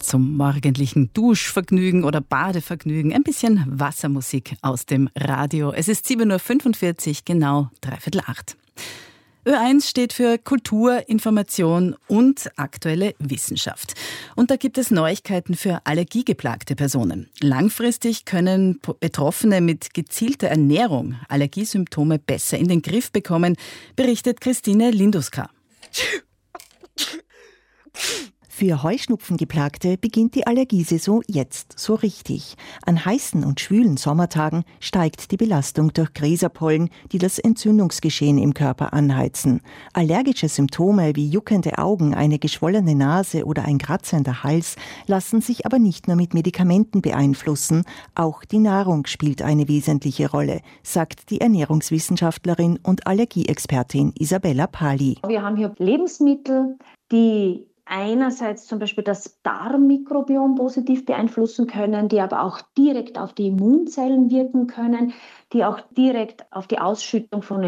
zum morgendlichen Duschvergnügen oder Badevergnügen ein bisschen Wassermusik aus dem Radio. Es ist 7.45 Uhr, genau 7:45. Ö1 steht für Kultur, Information und aktuelle Wissenschaft. Und da gibt es Neuigkeiten für allergiegeplagte Personen. Langfristig können Betroffene mit gezielter Ernährung Allergiesymptome besser in den Griff bekommen, berichtet Christine Linduska. Für Heuschnupfengeplagte beginnt die Allergiesaison jetzt so richtig. An heißen und schwülen Sommertagen steigt die Belastung durch Gräserpollen, die das Entzündungsgeschehen im Körper anheizen. Allergische Symptome wie juckende Augen, eine geschwollene Nase oder ein kratzender Hals lassen sich aber nicht nur mit Medikamenten beeinflussen, auch die Nahrung spielt eine wesentliche Rolle, sagt die Ernährungswissenschaftlerin und Allergieexpertin Isabella Pali. Wir haben hier Lebensmittel, die einerseits zum Beispiel das Darmmikrobiom positiv beeinflussen können, die aber auch direkt auf die Immunzellen wirken können, die auch direkt auf die Ausschüttung von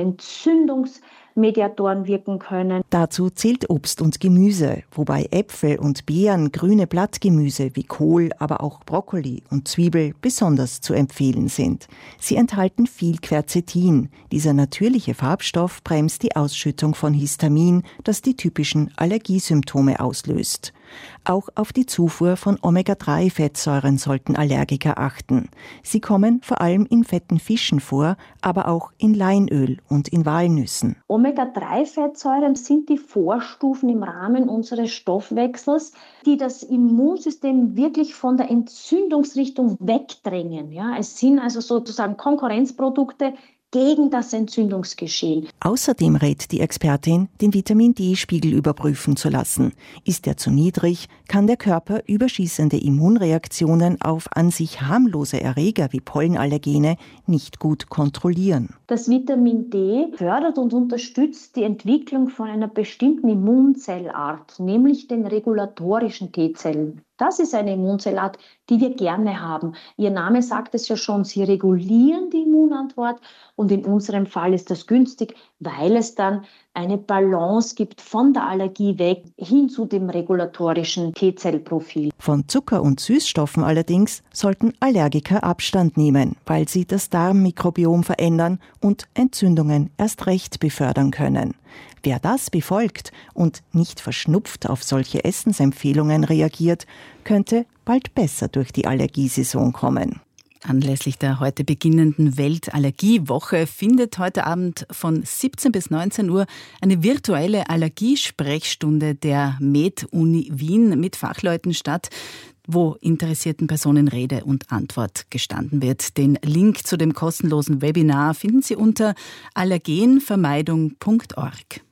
Entzündungsmediatoren wirken können. Dazu zählt Obst und Gemüse, wobei Äpfel und Beeren, grüne Blattgemüse wie Kohl, aber auch Brokkoli und Zwiebel besonders zu empfehlen sind. Sie enthalten viel Quercetin. Dieser natürliche Farbstoff bremst die Ausschüttung von Histamin, das die typischen Allergiesymptome auslöst. Auch auf die Zufuhr von Omega-3-Fettsäuren sollten Allergiker achten. Sie kommen vor allem in fetten Fischen vor, aber auch in Leinöl und in Walnüssen. Omega-3-Fettsäuren sind die Vorstufen im Rahmen unseres Stoffwechsels, die das Immunsystem wirklich von der Entzündungsrichtung wegdrängen. Ja, es sind also sozusagen Konkurrenzprodukte gegen das Entzündungsgeschehen. Außerdem rät die Expertin, den Vitamin-D-Spiegel überprüfen zu lassen. Ist er zu niedrig, kann der Körper überschießende Immunreaktionen auf an sich harmlose Erreger wie Pollenallergene nicht gut kontrollieren. Das Vitamin D fördert und unterstützt die Entwicklung von einer bestimmten Immunzellart, nämlich den regulatorischen T-Zellen. Das ist eine Immunzellart, die wir gerne haben. Ihr Name sagt es ja schon, sie regulieren die Immunantwort und in unserem Fall ist das günstig, weil es dann eine Balance gibt von der Allergie weg hin zu dem regulatorischen T-Zellprofil. Von Zucker und Süßstoffen allerdings sollten Allergiker Abstand nehmen, weil sie das Darmmikrobiom verändern und Entzündungen erst recht befördern können. Wer das befolgt und nicht verschnupft auf solche Essensempfehlungen reagiert, könnte bald besser durch die Allergiesaison kommen. Anlässlich der heute beginnenden Weltallergiewoche findet heute Abend von 17 bis 19 Uhr eine virtuelle Allergiesprechstunde der Med-Uni Wien mit Fachleuten statt, wo interessierten Personen Rede und Antwort gestanden wird. Den Link zu dem kostenlosen Webinar finden Sie unter allergenvermeidung.org.